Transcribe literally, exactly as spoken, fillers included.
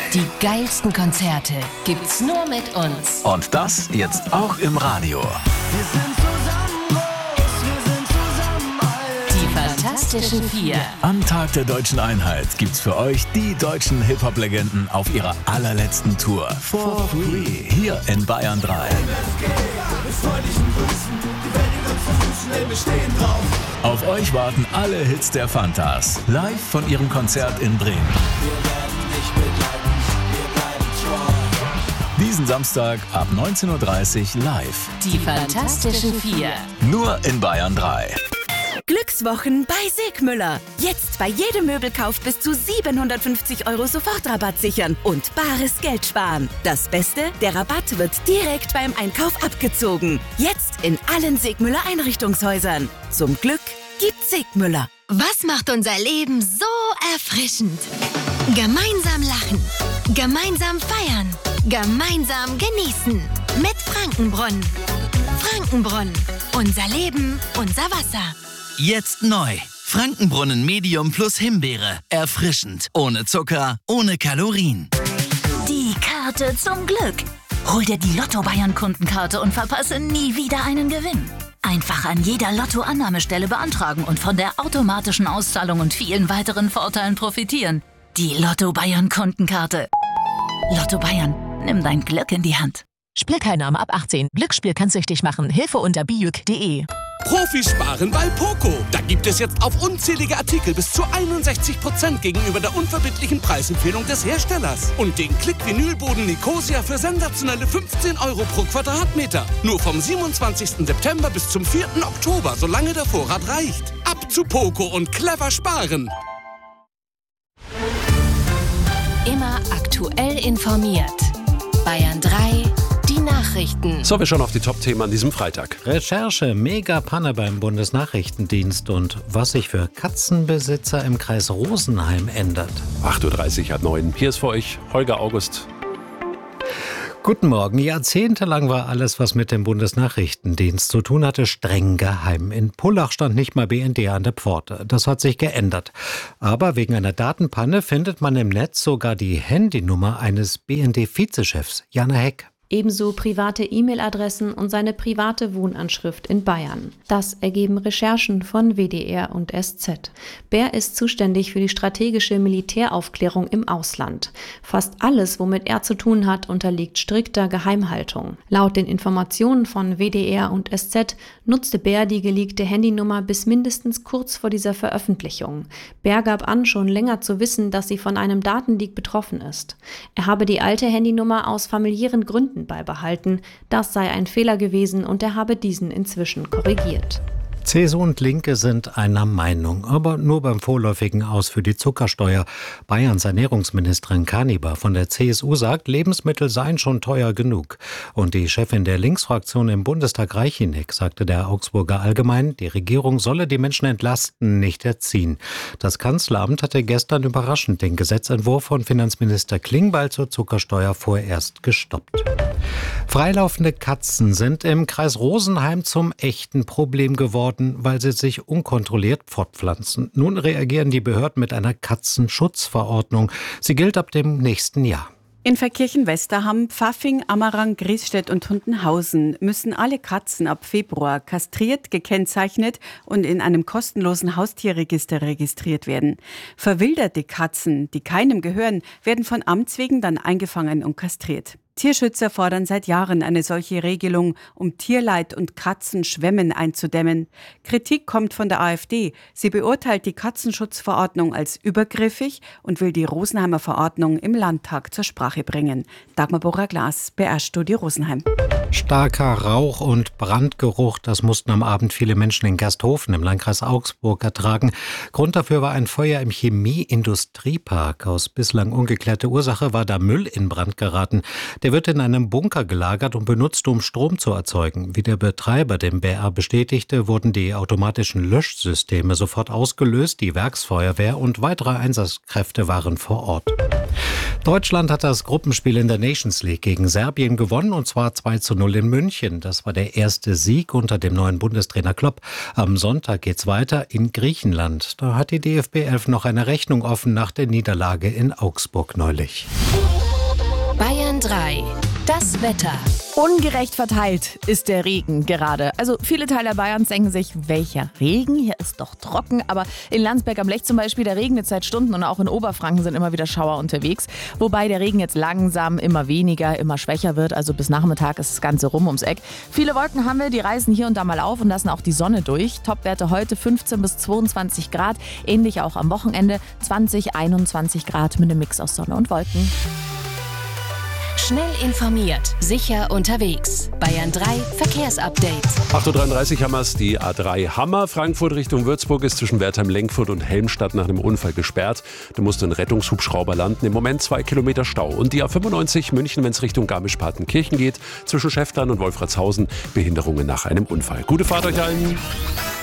Die geilsten Konzerte gibt's nur mit uns. Und das jetzt auch im Radio. Wir sind zusammen groß, wir sind zusammen alt. Die Fantastischen Vier. Am Tag der Deutschen Einheit gibt's für euch die deutschen Hip-Hop-Legenden auf ihrer allerletzten Tour. For free. Hier in Bayern drei. Auf euch warten alle Hits der Fantas. Live von ihrem Konzert in Bremen. Diesen Samstag ab neunzehn Uhr dreißig live. Die Fantastischen Vier. Nur in Bayern drei. Glückswochen bei Segmüller. Jetzt bei jedem Möbelkauf bis zu siebenhundertfünfzig Euro Sofortrabatt sichern und bares Geld sparen. Das Beste, der Rabatt wird direkt beim Einkauf abgezogen. Jetzt in allen Segmüller Einrichtungshäusern. Zum Glück gibt Segmüller. Was macht unser Leben so erfrischend? Gemeinsam lachen, gemeinsam feiern, gemeinsam genießen. Mit Frankenbrunnen. Frankenbrunnen. Unser Leben, unser Wasser. Jetzt neu. Frankenbrunnen Medium plus Himbeere. Erfrischend. Ohne Zucker, ohne Kalorien. Die Karte zum Glück. Hol dir die Lotto-Bayern-Kundenkarte und verpasse nie wieder einen Gewinn. Einfach an jeder Lotto-Annahmestelle beantragen und von der automatischen Auszahlung und vielen weiteren Vorteilen profitieren. Die Lotto-Bayern-Kundenkarte. Lotto Bayern. Nimm dein Glück in die Hand. Spielteilnahme ab achtzehn. Glücksspiel kann süchtig machen. Hilfe unter bijuk punkt de. Profis sparen bei Poco. Da gibt es jetzt auf unzählige Artikel bis zu einundsechzig Prozent gegenüber der unverbindlichen Preisempfehlung des Herstellers. Und den Klick-Vinylboden Nicosia für sensationelle fünfzehn Euro pro Quadratmeter. Nur vom siebenundzwanzigsten September bis zum vierten Oktober, solange der Vorrat reicht. Ab zu Poco und clever sparen. Immer aktuell informiert. Bayern drei. Die Nachrichten. So, wir schauen auf die Top-Themen an diesem Freitag. Recherche, Mega-Panne beim Bundesnachrichtendienst und was sich für Katzenbesitzer im Kreis Rosenheim ändert. acht Uhr dreißig, halb neun. Hier ist für euch Holger August. Guten Morgen. Jahrzehntelang war alles, was mit dem Bundesnachrichtendienst zu tun hatte, streng geheim. In Pullach stand nicht mal B N D an der Pforte. Das hat sich geändert. Aber wegen einer Datenpanne findet man im Netz sogar die Handynummer eines B N D-Vizechefs, Jana Heck. Ebenso private E-Mail-Adressen und seine private Wohnanschrift in Bayern. Das ergeben Recherchen von W D R und S Z. Bär ist zuständig für die strategische Militäraufklärung im Ausland. Fast alles, womit er zu tun hat, unterliegt strikter Geheimhaltung. Laut den Informationen von W D R und S Z nutzte Bär die geleakte Handynummer bis mindestens kurz vor dieser Veröffentlichung. Bär gab an, schon länger zu wissen, dass sie von einem Datenleak betroffen ist. Er habe die alte Handynummer aus familiären Gründen beibehalten. Das sei ein Fehler gewesen und er habe diesen inzwischen korrigiert. C S U und Linke sind einer Meinung, aber nur beim vorläufigen Aus für die Zuckersteuer. Bayerns Ernährungsministerin Kaniber von der C S U sagt, Lebensmittel seien schon teuer genug. Und die Chefin der Linksfraktion im Bundestag, Reichinek, sagte der Augsburger Allgemein, die Regierung solle die Menschen entlasten, nicht erziehen. Das Kanzleramt hatte gestern überraschend den Gesetzentwurf von Finanzminister Klingbeil zur Zuckersteuer vorerst gestoppt. Freilaufende Katzen sind im Kreis Rosenheim zum echten Problem geworden, weil sie sich unkontrolliert fortpflanzen. Nun reagieren die Behörden mit einer Katzenschutzverordnung. Sie gilt ab dem nächsten Jahr. In Verkirchen-Westerham, Pfaffing, Ammerang, Griesstedt und Hundenhausen müssen alle Katzen ab Februar kastriert, gekennzeichnet und in einem kostenlosen Haustierregister registriert werden. Verwilderte Katzen, die keinem gehören, werden von Amts wegen dann eingefangen und kastriert. Tierschützer fordern seit Jahren eine solche Regelung, um Tierleid und Katzenschwemmen einzudämmen. Kritik kommt von der AfD. Sie beurteilt die Katzenschutzverordnung als übergriffig und will die Rosenheimer Verordnung im Landtag zur Sprache bringen. Dagmar Bohrer-Glas, B R-Studio Rosenheim. Starker Rauch- und Brandgeruch, das mussten am Abend viele Menschen in Gersthofen im Landkreis Augsburg ertragen. Grund dafür war ein Feuer im Chemie-Industriepark. Aus bislang ungeklärter Ursache war da Müll in Brand geraten. Der wird in einem Bunker gelagert und benutzt, um Strom zu erzeugen. Wie der Betreiber dem B R bestätigte, wurden die automatischen Löschsysteme sofort ausgelöst, die Werksfeuerwehr und weitere Einsatzkräfte waren vor Ort. Deutschland hat das Gruppenspiel in der Nations League gegen Serbien gewonnen, und zwar zwei zu null in München. Das war der erste Sieg unter dem neuen Bundestrainer Klopp. Am Sonntag geht's weiter in Griechenland. Da hat die D F B elf noch eine Rechnung offen nach der Niederlage in Augsburg neulich. Bayern drei. Das Wetter. Ungerecht verteilt ist der Regen gerade. Also viele Teile Bayerns denken sich, welcher Regen? Hier ist doch trocken. Aber in Landsberg am Lech zum Beispiel, da regnet es seit Stunden und auch in Oberfranken sind immer wieder Schauer unterwegs. Wobei der Regen jetzt langsam immer weniger, immer schwächer wird. Also bis Nachmittag ist das Ganze rum ums Eck. Viele Wolken haben wir, die reißen hier und da mal auf und lassen auch die Sonne durch. Topwerte heute fünfzehn bis zweiundzwanzig Grad. Ähnlich auch am Wochenende zwanzig, einundzwanzig Grad mit einem Mix aus Sonne und Wolken. Schnell informiert, sicher unterwegs. Bayern drei Verkehrsupdate. acht Uhr dreiunddreißig haben wir es, die A drei Hammer. Frankfurt Richtung Würzburg ist zwischen Wertheim-Lenkfurt und Helmstadt nach einem Unfall gesperrt. Da musste ein Rettungshubschrauber landen. Im Moment zwei Kilometer Stau. Und die A fünfundneunzig München, wenn es Richtung Garmisch-Partenkirchen geht, zwischen Schäftlarn und Wolfratshausen, Behinderungen nach einem Unfall. Gute Fahrt euch allen.